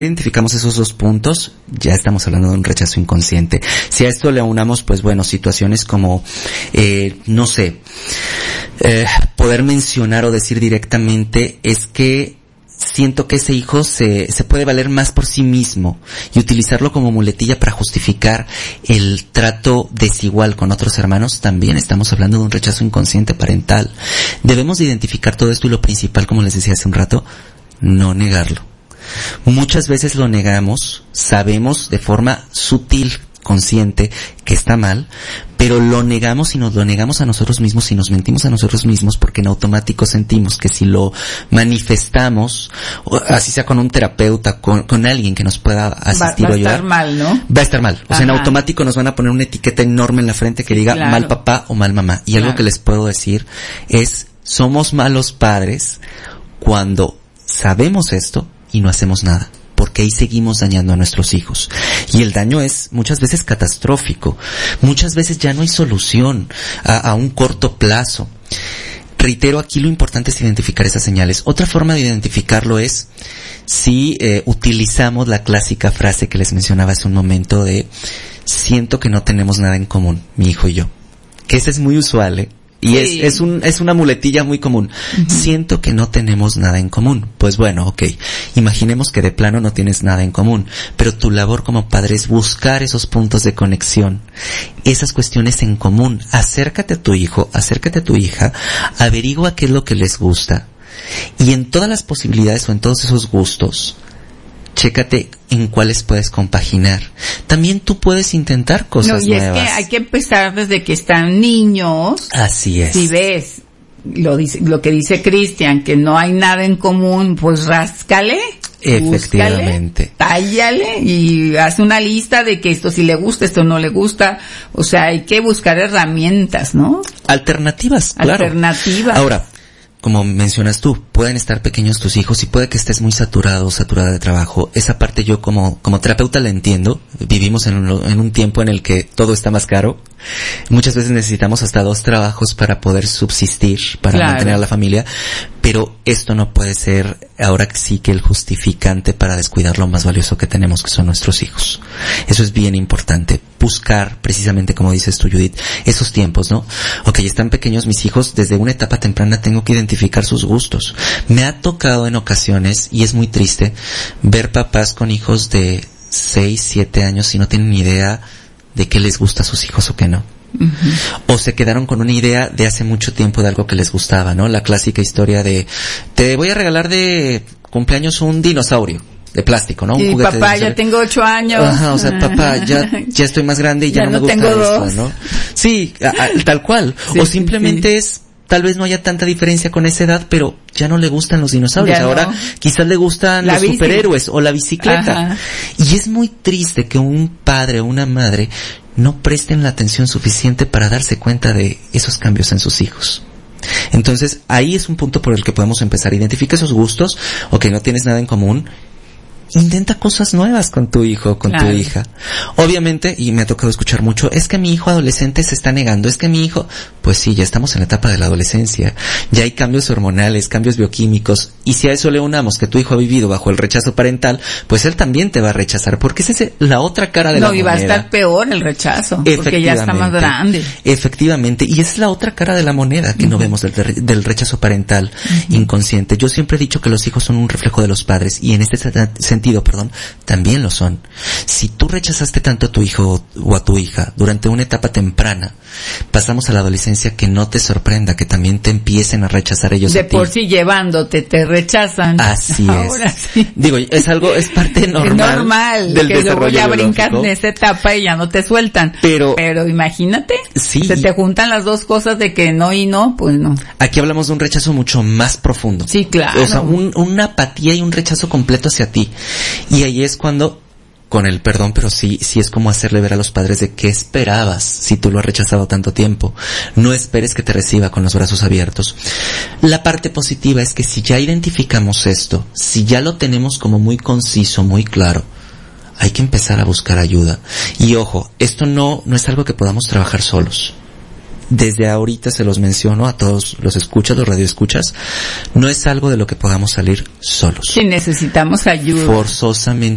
identificamos esos dos puntos, ya estamos hablando de un rechazo inconsciente. Si a esto le aunamos, pues bueno, situaciones como, poder mencionar o decir directamente es que siento que ese hijo se puede valer más por sí mismo y utilizarlo como muletilla para justificar el trato desigual con otros hermanos, también estamos hablando de un rechazo inconsciente parental. Debemos de identificar todo esto y lo principal, como les decía hace un rato, no negarlo. Muchas veces lo negamos, sabemos de forma sutil, consciente, que está mal, pero lo negamos y nos lo negamos a nosotros mismos y nos mentimos a nosotros mismos porque en automático sentimos que si lo manifestamos, así sea con un terapeuta, con alguien que nos pueda asistir o ayudar, va a estar mal, ¿no? Va a estar mal. O sea, en automático nos van a poner una etiqueta enorme en la frente que diga mal papá o mal mamá. Y algo que les puedo decir es, somos malos padres cuando sabemos esto y no hacemos nada, porque ahí seguimos dañando a nuestros hijos. Y el daño es muchas veces catastrófico. Muchas veces ya no hay solución a un corto plazo. Reitero, aquí lo importante es identificar esas señales. Otra forma de identificarlo es si utilizamos la clásica frase que les mencionaba hace un momento de siento que no tenemos nada en común, mi hijo y yo. Que esa es muy usual, y sí. es una muletilla muy común. Uh-huh. Siento que no tenemos nada en común. Pues bueno, okay. Imaginemos que de plano no tienes nada en común, pero tu labor como padre es buscar esos puntos de conexión, esas cuestiones en común. Acércate a tu hijo, acércate a tu hija, averigua qué es lo que les gusta. Y en todas las posibilidades o en todos esos gustos, chécate en cuáles puedes compaginar. También tú puedes intentar cosas nuevas. Es que hay que empezar desde que están niños. Así es. Si ves lo que dice Cristian, que no hay nada en común, pues ráscale. Efectivamente. Búscale, tállale y haz una lista de que esto sí le gusta, esto no le gusta. O sea, hay que buscar herramientas, ¿no? Alternativas, claro. Alternativas. Ahora, como mencionas tú, pueden estar pequeños tus hijos y puede que estés muy saturado o saturada de trabajo. Esa parte yo como terapeuta la entiendo. Vivimos en un tiempo en el que todo está más caro. Muchas veces necesitamos hasta 2 trabajos para poder subsistir, para mantener a la familia. Pero esto no puede ser ahora sí que el justificante para descuidar lo más valioso que tenemos, que son nuestros hijos. Eso es bien importante. Buscar, precisamente como dices tú, Judith, esos tiempos, ¿no? Okay, están pequeños mis hijos, desde una etapa temprana tengo que identificar sus gustos. Me ha tocado en ocasiones, y es muy triste, ver papás con hijos de 6, 7 años y no tienen ni idea de qué les gusta a sus hijos o qué no. Uh-huh. O se quedaron con una idea de hace mucho tiempo de algo que les gustaba, ¿no? La clásica historia de te voy a regalar de cumpleaños un dinosaurio de plástico, ¿no? Un juguete papá, ya tengo 8 años. Ajá, o sea, papá, ya estoy más grande y ya no me gusta tengo esto, 2. ¿no? Sí, tal cual. Sí, o simplemente es, tal vez no haya tanta diferencia con esa edad, pero ya no le gustan los dinosaurios. Ya ahora quizás le gustan los superhéroes o la bicicleta. Ajá. Y es muy triste que un padre o una madre no presten la atención suficiente para darse cuenta de esos cambios en sus hijos. Entonces, ahí es un punto por el que podemos empezar. Identifica esos gustos, o que no tienes nada en común. Intenta cosas nuevas con tu hijo, con tu hija. Obviamente, y me ha tocado escuchar mucho, es que mi hijo adolescente se está negando, es que mi hijo, pues sí, ya estamos en la etapa de la adolescencia, ya hay cambios hormonales, cambios bioquímicos, y si a eso le unamos que tu hijo ha vivido bajo el rechazo parental, pues él también te va a rechazar, porque esa es la otra cara de la moneda. No, y va a estar peor el rechazo, porque ya está más grande. Efectivamente, y esa es la otra cara de la moneda que no vemos del rechazo parental inconsciente. Yo siempre he dicho que los hijos son un reflejo de los padres, y en este sentido, también lo son. Si tú rechazaste tanto a tu hijo o a tu hija durante una etapa temprana, pasamos a la adolescencia, que no te sorprenda que también te empiecen a rechazar ellos a ti. De por sí llevándote, te rechazan. Así ahora es. Sí. Digo, es parte normal. Es normal del que luego ya brincan en esa etapa y ya no te sueltan. Pero imagínate, sí, se te juntan las dos cosas de que no y no, pues no. Aquí hablamos de un rechazo mucho más profundo. Sí, claro. O sea, una apatía y un rechazo completo hacia ti. Y ahí es cuando, con el perdón, pero sí es como hacerle ver a los padres de qué esperabas si tú lo has rechazado tanto tiempo. No esperes que te reciba con los brazos abiertos. La parte positiva es que si ya identificamos esto, si ya lo tenemos como muy conciso, muy claro, hay que empezar a buscar ayuda. Y ojo, esto no es algo que podamos trabajar solos. Desde ahorita se los menciono a todos los radioescuchas, no es algo de lo que podamos salir solos. Sí, necesitamos ayuda. Forzosamente